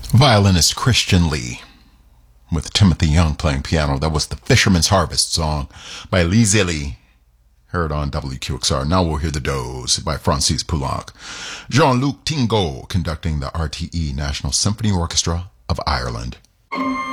Violinist Christian Lee with Timothy Young playing piano. That was the Fisherman's Harvest song by Lee Zilli, heard on WQXR. Now we'll hear The Doze by Francis Poulenc. Jean-Luc Tingo conducting the RTE National Symphony Orchestra of Ireland.